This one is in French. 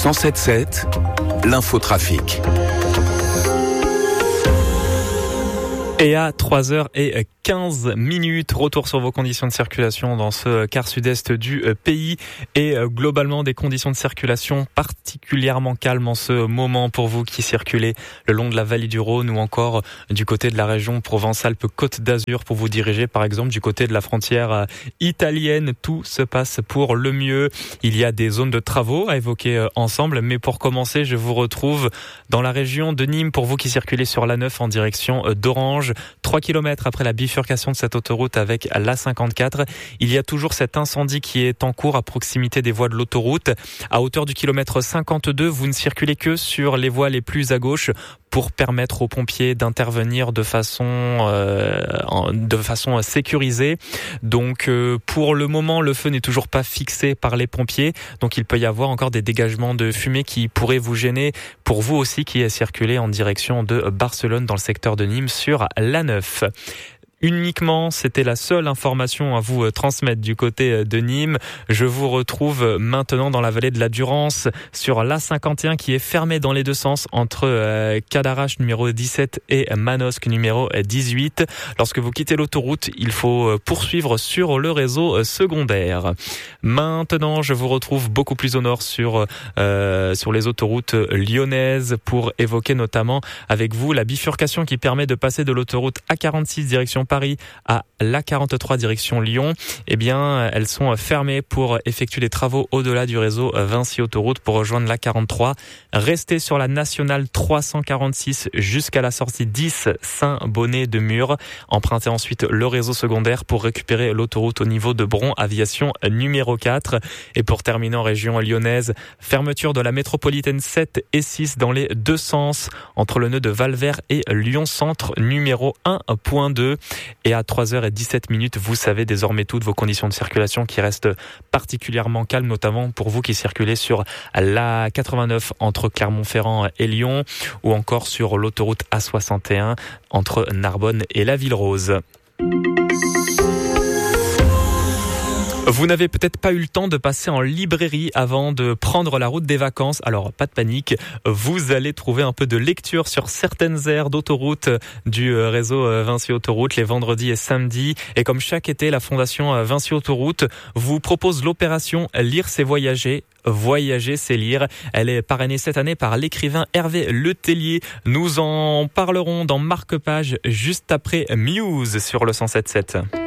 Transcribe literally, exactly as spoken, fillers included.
cent sept sept, l'infotrafic. Et à trois heures quinze minutes, retour sur vos conditions de circulation dans ce quart sud-est du pays et globalement des conditions de circulation particulièrement calmes en ce moment pour vous qui circulez le long de la vallée du Rhône ou encore du côté de la région Provence-Alpes-Côte d'Azur pour vous diriger par exemple du côté de la frontière italienne. Tout se passe pour le mieux. Il y a des zones de travaux à évoquer ensemble, mais pour commencer, je vous retrouve dans la région de Nîmes pour vous qui circulez sur l'A neuf en direction d'Orange. trois kilomètres après la bifurcation de cette autoroute avec l'A cinquante-quatre, il y a toujours cet incendie qui est en cours à proximité des voies de l'autoroute. À hauteur du kilomètre cinquante-deux, vous ne circulez que sur les voies les plus à gauche pour permettre aux pompiers d'intervenir de façon euh, de façon sécurisée. Donc euh, pour le moment, le feu n'est toujours pas fixé par les pompiers. Donc il peut y avoir encore des dégagements de fumée qui pourraient vous gêner pour vous aussi qui circulez en direction de Barcelone dans le secteur de Nîmes sur l'A neuf. Uniquement, c'était la seule information à vous transmettre du côté de Nîmes. Je vous retrouve maintenant dans la vallée de la Durance sur l'A cinquante et un qui est fermée dans les deux sens entre euh, Cadarache numéro dix-sept et Manosque numéro dix-huit. Lorsque vous quittez l'autoroute, il faut poursuivre sur le réseau secondaire. Maintenant, je vous retrouve beaucoup plus au nord sur euh, sur les autoroutes lyonnaises pour évoquer notamment avec vous la bifurcation qui permet de passer de l'autoroute A quarante-six direction Paris à l'A quarante-trois direction Lyon. Eh bien, elles sont fermées pour effectuer les travaux au-delà du réseau Vinci Autoroute pour rejoindre l'A quarante-trois. Restez sur la nationale trois cent quarante-six jusqu'à la sortie dix Saint-Bonnet de Mur. Empruntez ensuite le réseau secondaire pour récupérer l'autoroute au niveau de Bron Aviation numéro quatre. Et pour terminer en région lyonnaise, fermeture de la métropolitaine sept et six dans les deux sens entre le nœud de Valvert et Lyon Centre numéro un point deux. Et à trois heures dix-sept minutes, vous savez désormais toutes vos conditions de circulation qui restent particulièrement calmes, notamment pour vous qui circulez sur l'A quatre-vingt-neuf entre Clermont-Ferrand et Lyon ou encore sur l'autoroute A soixante et un entre Narbonne et la Ville-Rose. Vous n'avez peut-être pas eu le temps de passer en librairie avant de prendre la route des vacances. Alors, pas de panique. Vous allez trouver un peu de lecture sur certaines aires d'autoroute du réseau Vinci Autoroute les vendredis et samedis. Et comme chaque été, la Fondation Vinci Autoroute vous propose l'opération Lire c'est voyager. Voyager, c'est lire. Elle est parrainée cette année par l'écrivain Hervé Letellier. Nous en parlerons dans Marque-Page juste après Muse sur le cent sept sept.